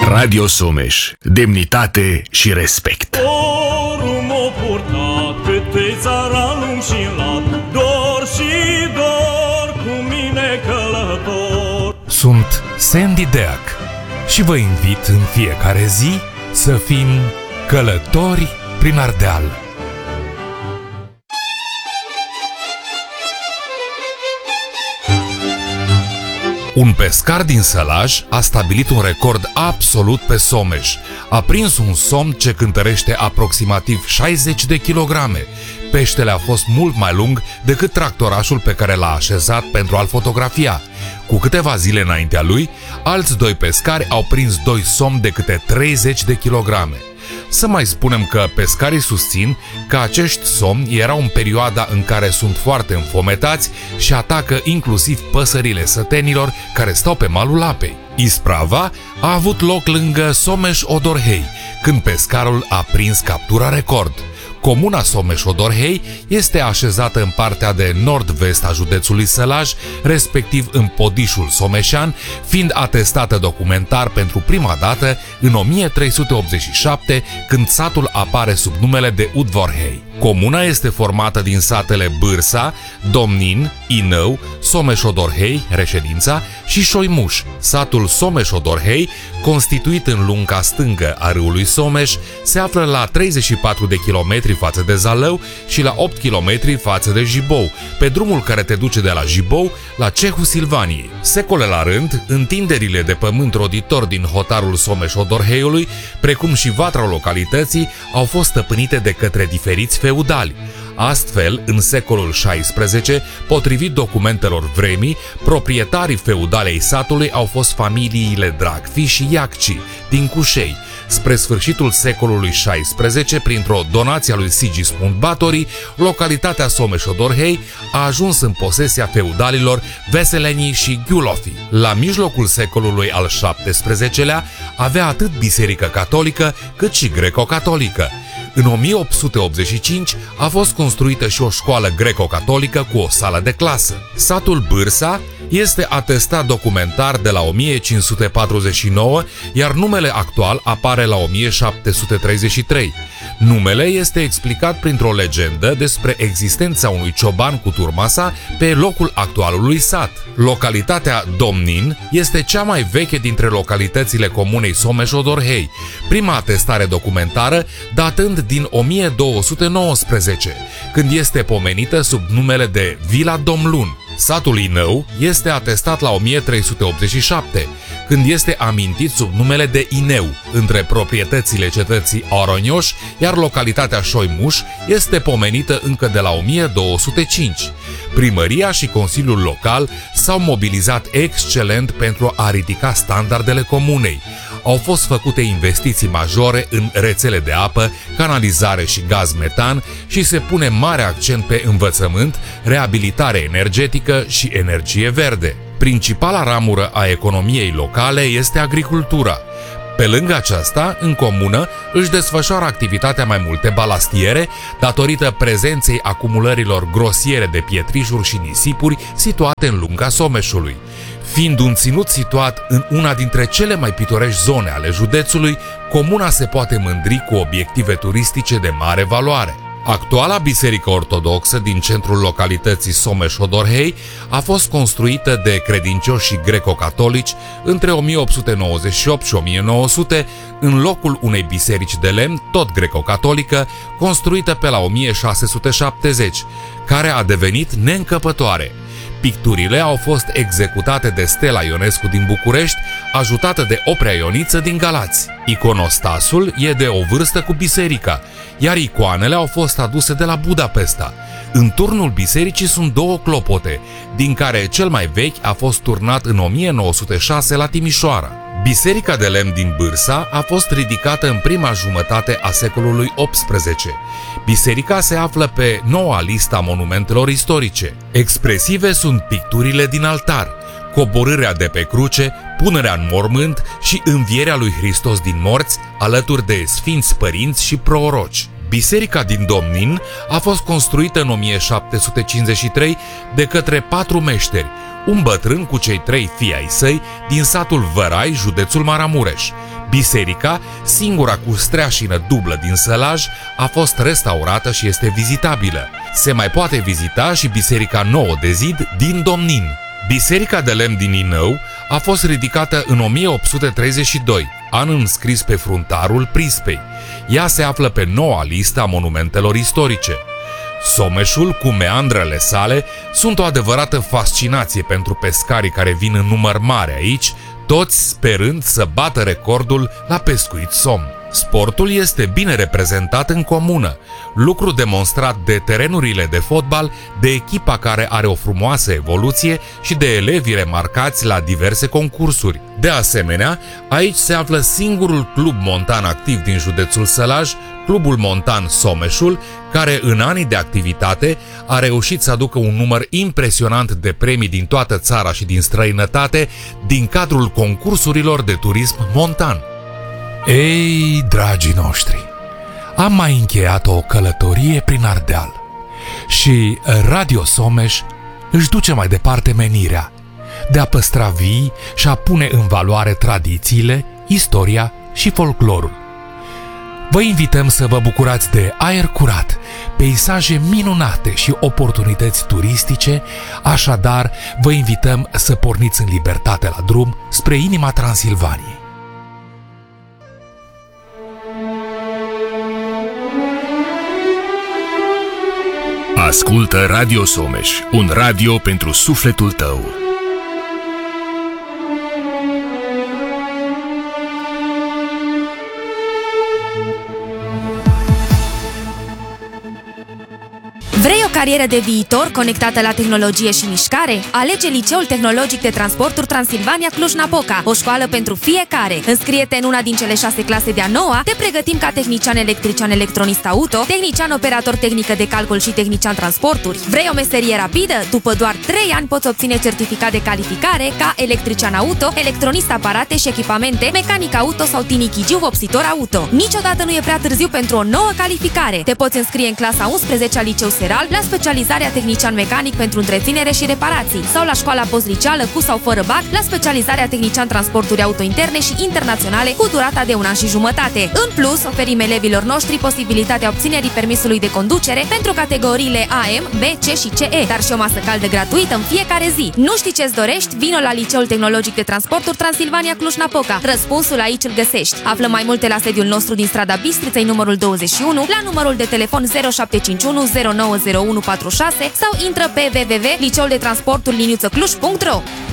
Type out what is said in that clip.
Radio Someș. Demnitate și respect. Orum o purtat, câte țaranul și lat, dor și dor cu mine călător. Sunt Sandy Deac și vă invit în fiecare zi să fim călători prin Ardeal. Un pescar din Sălaj a stabilit un record absolut pe Someș. A prins un somn ce cântărește aproximativ 60 de kilograme. Peștele a fost mult mai lung decât tractorașul pe care l-a așezat pentru a-l fotografia. Cu câteva zile înaintea lui, alți doi pescari au prins doi somni de câte 30 de kilograme. Să mai spunem că pescarii susțin că acești somni erau în perioada în care sunt foarte înfometați și atacă inclusiv păsările sătenilor care stau pe malul apei. Isprava a avut loc lângă Someș-Odorhei, când pescarul a prins captura record. Comuna Someș-Odorhei este așezată în partea de nord-vest a județului Sălaj, respectiv în Podișul Someșean, fiind atestată documentar pentru prima dată în 1387, când satul apare sub numele de Udvorhei. Comuna este formată din satele Bârsa, Domnin, Inău, Someș-Odorhei, reședința, și Șoimuș. Satul Someș-Odorhei, constituit în lunga stângă a râului Someș, se află la 34 de kilometri față de Zalău și la 8 kilometri față de Jibou, pe drumul care te duce de la Jibou la Cehul Silvaniei. Secole la rând, întinderile de pământ roditor din hotarul Someș-Odorheiului, precum și vatra localității, au fost stăpânite de către diferiți feudali. Astfel, în secolul XVI, potrivit documentelor vremii, proprietarii feudali ai satului au fost familiile Dragfi și Iacci din Cușei. Spre sfârșitul secolului XVI, printr-o donație a lui Sigismund Batory, localitatea Someș-Odorhei a ajuns în posesia feudalilor Veselenii și Ghiulofi. La mijlocul secolului al XVII-lea avea atât biserică catolică cât și greco-catolică. În 1885 a fost construită și o școală greco-catolică cu o sală de clasă. Satul Bârsa este atestat documentar de la 1549, iar numele actual apare la 1733. Numele este explicat printr-o legendă despre existența unui cioban cu turma sa pe locul actualului sat. Localitatea Domnin este cea mai veche dintre localitățile comunei Someș-Odorhei, prima atestare documentară datând din 1219, când este pomenită sub numele de Vila Domlun. Satul Inău este atestat la 1387, când este amintit sub numele de Ineu, între proprietățile cetății Aronioș, iar localitatea Șoimuș este pomenită încă de la 1205. Primăria și Consiliul Local s-au mobilizat excelent pentru a ridica standardele comunei. Au fost făcute investiții majore în rețele de apă, canalizare și gaz metan și se pune mare accent pe învățământ, reabilitare energetică și energie verde. Principala ramură a economiei locale este agricultura. Pe lângă aceasta, în comună își desfășoară activitatea mai multe balastiere, datorită prezenței acumulărilor grosiere de pietrișuri și nisipuri situate în lunga Someșului. Fiind un ținut situat în una dintre cele mai pitorești zone ale județului, comuna se poate mândri cu obiective turistice de mare valoare. Actuala biserică ortodoxă din centrul localității Someș-Odorhei a fost construită de credincioși greco-catolici între 1898 și 1900 în locul unei biserici de lemn, tot greco-catolică, construită pe la 1670, care a devenit neîncăpătoare. Picturile au fost executate de Stella Ionescu din București, ajutată de Oprea Ioniță din Galați. Iconostasul e de o vârstă cu biserica, iar icoanele au fost aduse de la Budapesta. În turnul bisericii sunt două clopote, din care cel mai vechi a fost turnat în 1906 la Timișoara. Biserica de lemn din Bârsa a fost ridicată în prima jumătate a secolului XVIII. Biserica se află pe noua listă a monumentelor istorice. Expresive sunt picturile din altar, coborârea de pe cruce, punerea în mormânt și învierea lui Hristos din morți, alături de sfinți părinți și proroci. Biserica din Domnin a fost construită în 1753 de către 4 meșteri, un bătrân cu cei 3 fii ai săi din satul Vărai, județul Maramureș. Biserica, singura cu streașină dublă din Sălaj, a fost restaurată și este vizitabilă. Se mai poate vizita și Biserica Nouă de Zid din Domnin. Biserica de lemn din Inău a fost ridicată în 1832, an înscris pe fruntarul Prispei. Ea se află pe noua listă a monumentelor istorice. Someșul, cu meandrele sale, sunt o adevărată fascinație pentru pescarii care vin în număr mare aici, toți sperând să bată recordul la pescuit somn. Sportul este bine reprezentat în comună, lucru demonstrat de terenurile de fotbal, de echipa care are o frumoasă evoluție și de elevii remarcați la diverse concursuri. De asemenea, aici se află singurul club montan activ din județul Sălaj, Clubul Montan Someșul, care în anii de activitate a reușit să aducă un număr impresionant de premii din toată țara și din străinătate din cadrul concursurilor de turism montan. Ei, dragii noștri, am mai încheiat o călătorie prin Ardeal și Radio Someș își duce mai departe menirea de a păstra vii și a pune în valoare tradițiile, istoria și folclorul. Vă invităm să vă bucurați de aer curat, peisaje minunate și oportunități turistice, așadar vă invităm să porniți în libertate la drum spre inima Transilvaniei. Ascultă Radio Someș, un radio pentru sufletul tău. Vrei o carieră de viitor conectată la tehnologie și mișcare? Alege Liceul Tehnologic de Transporturi Transilvania Cluj-Napoca, o școală pentru fiecare. Înscrie-te în una din cele 6 clase de-a 9-a, te pregătim ca tehnician electrician electronist auto, tehnician operator tehnică de calcul și tehnician transporturi. Vrei o meserie rapidă? După doar 3 ani poți obține certificat de calificare ca electrician auto, electronist aparate și echipamente, mecanic auto sau tinichigiu vopsitor auto. Niciodată nu e prea târziu pentru o nouă calificare. Te poți înscrie în clasa 11 a Liceu Seral, la specializarea tehnician mecanic pentru întreținere și reparații sau la școala postliceală cu sau fără BAC, la specializarea tehnician transporturi auto interne și internaționale cu durata de 1 an și jumătate. În plus, oferim elevilor noștri posibilitatea obținerii permisului de conducere pentru categoriile AM, B, C și CE, dar și o masă caldă gratuită în fiecare zi. Nu știi ce-ți dorești? Vino la Liceul Tehnologic de Transporturi Transilvania Cluj-Napoca. Răspunsul aici îl găsești. Află mai multe la sediul nostru din strada Bistriței numărul 21, la numărul de telefon 0751 090146 sau intră pe www.liceul-de-transporturi-cluj.ro.